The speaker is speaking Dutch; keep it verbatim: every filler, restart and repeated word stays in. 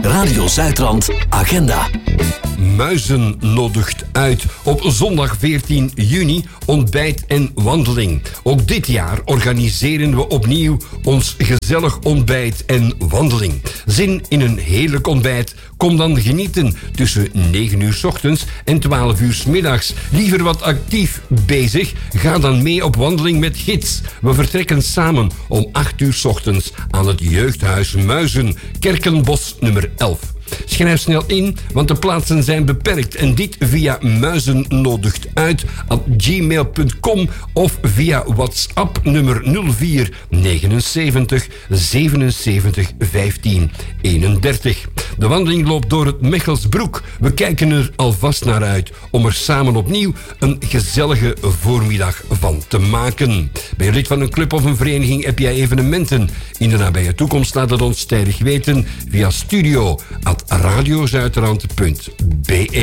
Radio Zuidrand Agenda. Muizen nodigt uit op zondag veertien juni ontbijt en wandeling. Ook dit jaar organiseren we opnieuw ons gezellig ontbijt en wandeling. Zin in een heerlijk ontbijt? Kom dan genieten tussen negen uur 's ochtends en twaalf uur 's middags. Liever wat actief bezig? Ga dan mee op wandeling met gids. We vertrekken samen om acht uur 's ochtends aan het jeugdhuis Muizen, Kerkenbos nummer elf. Schrijf snel in, want de plaatsen zijn beperkt. En dit via muizennodigeduit at gmail punt com of via WhatsApp nummer nul vier negenenzeventig zevenenzeventig vijftien eenendertig. De wandeling loopt door het Mechelsbroek. We kijken er alvast naar uit om er samen opnieuw een gezellige voormiddag van te maken. Ben je lid van een club of een vereniging? Heb jij evenementen in de nabije toekomst? Laat het ons tijdig weten via studio at radiozuidrand punt be.